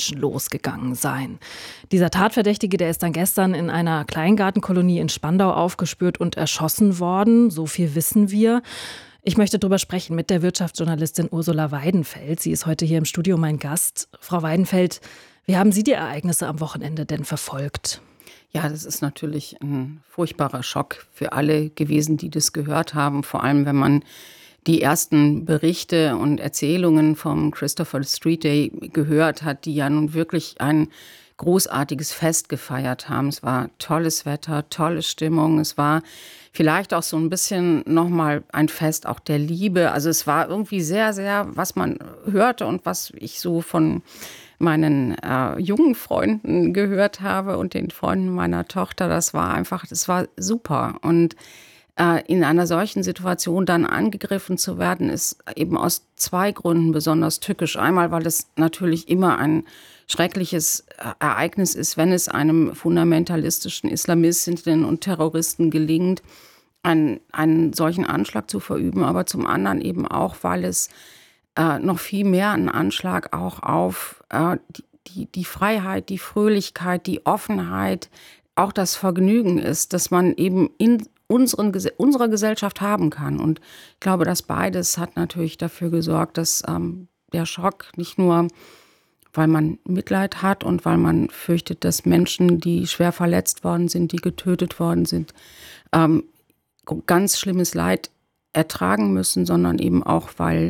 Menschen losgegangen sein. Dieser Tatverdächtige, der ist dann gestern in einer Kleingartenkolonie in Spandau aufgespürt und erschossen worden. So viel wissen wir. Ich möchte darüber sprechen mit der Wirtschaftsjournalistin Ursula Weidenfeld. Sie ist heute hier im Studio mein Gast. Frau Weidenfeld, wie haben Sie die Ereignisse am Wochenende denn verfolgt? Ja, das ist natürlich ein furchtbarer Schock für alle gewesen, die das gehört haben. Vor allem, wenn man die ersten Berichte und Erzählungen vom Christopher Street Day gehört hat, die ja nun wirklich ein großartiges Fest gefeiert haben. Es war tolles Wetter, tolle Stimmung. Es war vielleicht auch so ein bisschen nochmal ein Fest auch der Liebe. Also es war irgendwie sehr, sehr, was man hörte und was ich so von meinen jungen Freunden gehört habe und den Freunden meiner Tochter. Das war super. Und in einer solchen Situation dann angegriffen zu werden, ist eben aus zwei Gründen besonders tückisch. Einmal, weil es natürlich immer ein schreckliches Ereignis ist, wenn es einem fundamentalistischen Islamistinnen und Terroristen gelingt, einen solchen Anschlag zu verüben. Aber zum anderen eben auch, weil es noch viel mehr ein Anschlag auch auf die Freiheit, die Fröhlichkeit, die Offenheit, auch das Vergnügen ist, dass man eben in unserer Gesellschaft haben kann. Und ich glaube, dass beides hat natürlich dafür gesorgt, dass der Schock nicht nur, weil man Mitleid hat und weil man fürchtet, dass Menschen, die schwer verletzt worden sind, die getötet worden sind, ganz schlimmes Leid ertragen müssen, sondern eben auch, weil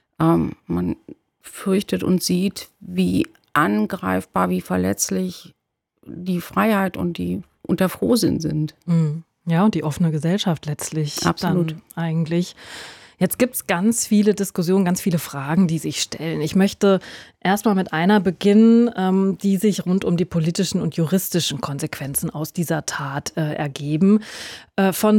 man fürchtet und sieht, wie angreifbar, wie verletzlich die Freiheit und der Frohsinn sind. Ja, und die offene Gesellschaft letztlich. Absolut. Dann eigentlich. Jetzt gibt es ganz viele Diskussionen, ganz viele Fragen, die sich stellen. Ich möchte erstmal mit einer beginnen, die sich rund um die politischen und juristischen Konsequenzen aus dieser Tat ergeben. Von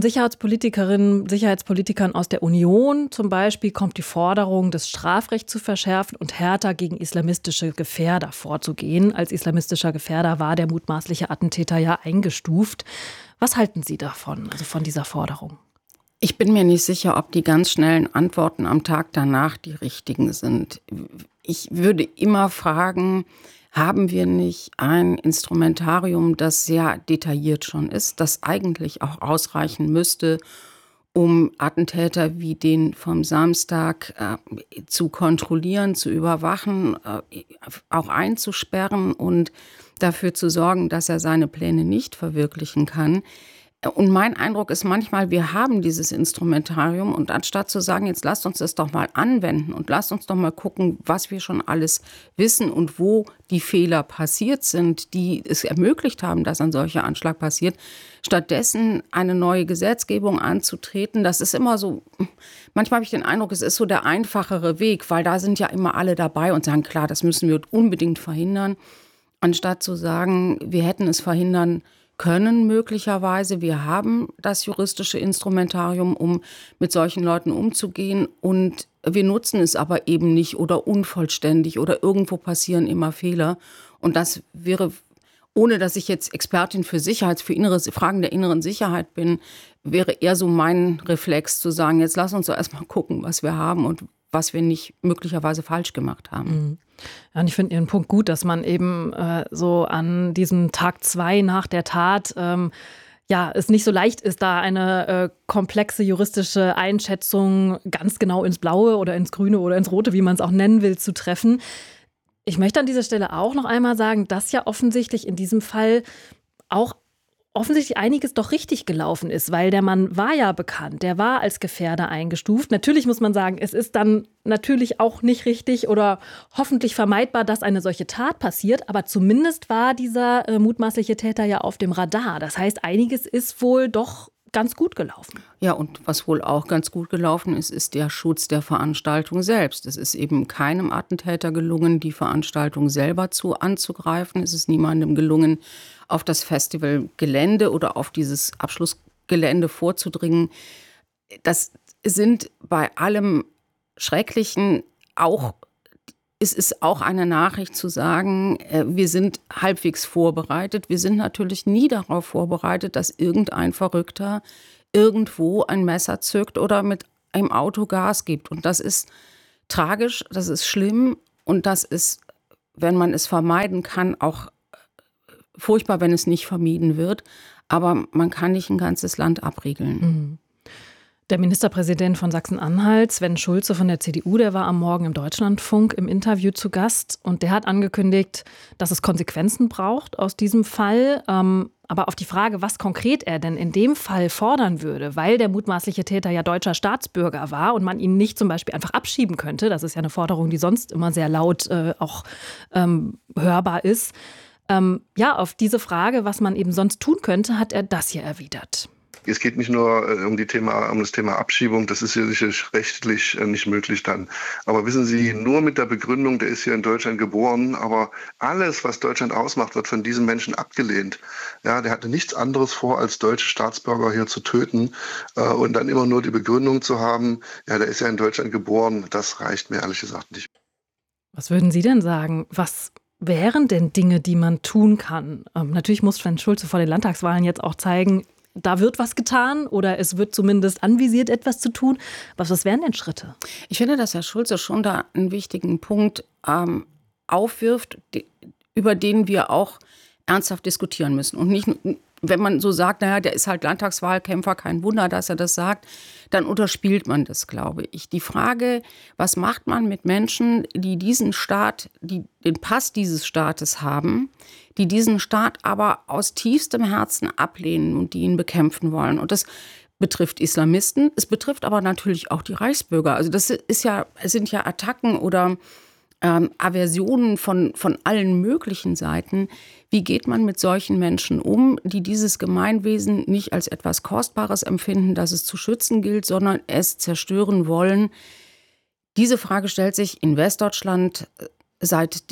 Sicherheitspolitikern aus der Union zum Beispiel kommt die Forderung, das Strafrecht zu verschärfen und härter gegen islamistische Gefährder vorzugehen. Als islamistischer Gefährder war der mutmaßliche Attentäter ja eingestuft. Was halten Sie davon, also von dieser Forderung? Ich bin mir nicht sicher, ob die ganz schnellen Antworten am Tag danach die richtigen sind. Ich würde immer fragen, haben wir nicht ein Instrumentarium, das sehr detailliert schon ist, das eigentlich auch ausreichen müsste, um Attentäter wie den vom Samstag zu kontrollieren, zu überwachen, auch einzusperren und dafür zu sorgen, dass er seine Pläne nicht verwirklichen kann. Und mein Eindruck ist manchmal, wir haben dieses Instrumentarium und anstatt zu sagen, jetzt lasst uns das doch mal anwenden und lasst uns doch mal gucken, was wir schon alles wissen und wo die Fehler passiert sind, die es ermöglicht haben, dass ein solcher Anschlag passiert, stattdessen eine neue Gesetzgebung anzutreten. Das ist immer so, manchmal habe ich den Eindruck, es ist so der einfachere Weg, weil da sind ja immer alle dabei und sagen, klar, das müssen wir unbedingt verhindern, anstatt zu sagen, wir hätten es verhindern können möglicherweise. Wir haben das juristische Instrumentarium, um mit solchen Leuten umzugehen und wir nutzen es aber eben nicht oder unvollständig oder irgendwo passieren immer Fehler. Und das wäre, ohne dass ich jetzt Expertin für Fragen der inneren Sicherheit bin, wäre eher so mein Reflex zu sagen, jetzt lass uns doch erstmal gucken, was wir haben und was wir nicht möglicherweise falsch gemacht haben. Ja, und ich finde Ihren Punkt gut, dass man eben so an diesem Tag 2 nach der Tat es nicht so leicht ist, da eine komplexe juristische Einschätzung ganz genau ins Blaue oder ins Grüne oder ins Rote, wie man es auch nennen will, zu treffen. Ich möchte an dieser Stelle auch noch einmal sagen, dass ja offensichtlich in diesem Fall auch offensichtlich einiges doch richtig gelaufen ist, weil der Mann war ja bekannt, der war als Gefährder eingestuft. Natürlich muss man sagen, es ist dann natürlich auch nicht richtig oder hoffentlich vermeidbar, dass eine solche Tat passiert, aber zumindest war dieser mutmaßliche Täter ja auf dem Radar. Das heißt, einiges ist wohl doch ganz gut gelaufen. Ja, und was wohl auch ganz gut gelaufen ist, ist der Schutz der Veranstaltung selbst. Es ist eben keinem Attentäter gelungen, die Veranstaltung selber anzugreifen. Es ist niemandem gelungen, auf das Festivalgelände oder auf dieses Abschlussgelände vorzudringen. Das sind bei allem Schrecklichen auch, es ist auch eine Nachricht zu sagen, wir sind halbwegs vorbereitet. Wir sind natürlich nie darauf vorbereitet, dass irgendein Verrückter irgendwo ein Messer zückt oder mit einem Auto Gas gibt. Und das ist tragisch, das ist schlimm und das ist wenn man es vermeiden kann, auch furchtbar, wenn es nicht vermieden wird. Aber man kann nicht ein ganzes Land abriegeln. Mhm. Der Ministerpräsident von Sachsen-Anhalt, Sven Schulze von der CDU, der war am Morgen im Deutschlandfunk im Interview zu Gast. Und der hat angekündigt, dass es Konsequenzen braucht aus diesem Fall. Aber auf die Frage, was konkret er denn in dem Fall fordern würde, weil der mutmaßliche Täter ja deutscher Staatsbürger war und man ihn nicht zum Beispiel einfach abschieben könnte, das ist ja eine Forderung, die sonst immer sehr laut auch hörbar ist. Auf diese Frage, was man eben sonst tun könnte, hat er das hier erwidert. Es geht nicht nur um das Thema Abschiebung, das ist ja sicherlich rechtlich nicht möglich dann. Aber wissen Sie, nur mit der Begründung, der ist hier in Deutschland geboren, aber alles, was Deutschland ausmacht, wird von diesem Menschen abgelehnt. Ja, der hatte nichts anderes vor, als deutsche Staatsbürger hier zu töten und dann immer nur die Begründung zu haben, ja, der ist ja in Deutschland geboren, das reicht mir ehrlich gesagt nicht. Was würden Sie denn sagen? Was wären denn Dinge, die man tun kann? Natürlich muss Sven Schulze vor den Landtagswahlen jetzt auch zeigen, da wird was getan oder es wird zumindest anvisiert, etwas zu tun. Was wären denn Schritte? Ich finde, dass Herr Schulze schon da einen wichtigen Punkt aufwirft, über den wir auch ernsthaft diskutieren müssen. Und nicht, wenn man so sagt, naja, der ist halt Landtagswahlkämpfer, kein Wunder, dass er das sagt, dann unterspielt man das, glaube ich. Die Frage, was macht man mit Menschen, die diesen Staat, die den Pass dieses Staates haben, die diesen Staat aber aus tiefstem Herzen ablehnen und die ihn bekämpfen wollen. Und das betrifft Islamisten, es betrifft aber natürlich auch die Reichsbürger. Also es sind ja Attacken oder Aversionen von allen möglichen Seiten. Wie geht man mit solchen Menschen um, die dieses Gemeinwesen nicht als etwas Kostbares empfinden, das es zu schützen gilt, sondern es zerstören wollen? Diese Frage stellt sich in Westdeutschland seit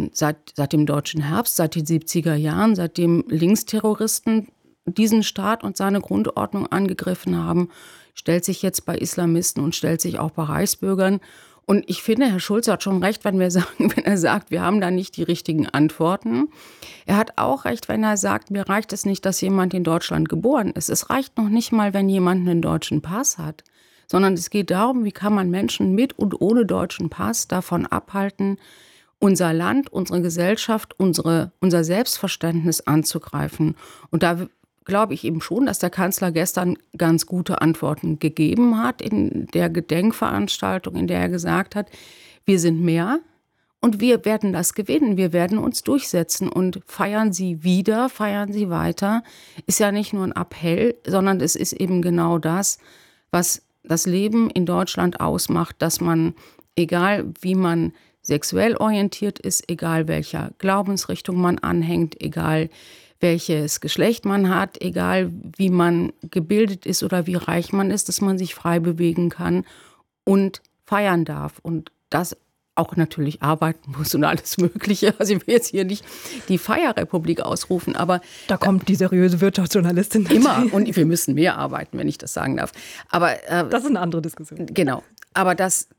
dem deutschen Herbst, seit den 70er Jahren, seitdem Linksterroristen diesen Staat und seine Grundordnung angegriffen haben, stellt sich jetzt bei Islamisten und stellt sich auch bei Reichsbürgern. Und ich finde, Herr Schulze hat schon recht, wenn er sagt, wir haben da nicht die richtigen Antworten. Er hat auch recht, wenn er sagt, mir reicht es nicht, dass jemand in Deutschland geboren ist. Es reicht noch nicht mal, wenn jemand einen deutschen Pass hat, sondern es geht darum, wie kann man Menschen mit und ohne deutschen Pass davon abhalten, unser Land, unsere Gesellschaft, unser Selbstverständnis anzugreifen. Und da glaube ich eben schon, dass der Kanzler gestern ganz gute Antworten gegeben hat in der Gedenkveranstaltung, in der er gesagt hat, wir sind mehr und wir werden das gewinnen. Wir werden uns durchsetzen und feiern Sie wieder, feiern Sie weiter. Ist ja nicht nur ein Appell, sondern es ist eben genau das, was das Leben in Deutschland ausmacht, dass man, egal wie man sexuell orientiert ist, egal welcher Glaubensrichtung man anhängt, egal welches Geschlecht man hat, egal wie man gebildet ist oder wie reich man ist, dass man sich frei bewegen kann und feiern darf. Und das auch natürlich arbeiten muss und alles Mögliche. Also ich will jetzt hier nicht die Feierrepublik ausrufen, aber da kommt die seriöse Wirtschaftsjournalistin immer. Und wir müssen mehr arbeiten, wenn ich das sagen darf. Aber das ist eine andere Diskussion. Genau. Aber dass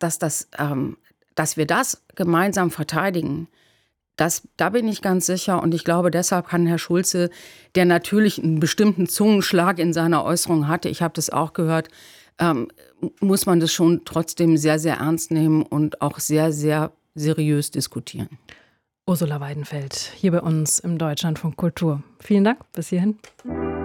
wir das gemeinsam verteidigen, da bin ich ganz sicher. Und ich glaube, deshalb kann Herr Schulze, der natürlich einen bestimmten Zungenschlag in seiner Äußerung hatte, ich habe das auch gehört, muss man das schon trotzdem sehr, sehr ernst nehmen und auch sehr, sehr seriös diskutieren. Ursula Weidenfeld, hier bei uns im Deutschlandfunk Kultur. Vielen Dank, bis hierhin.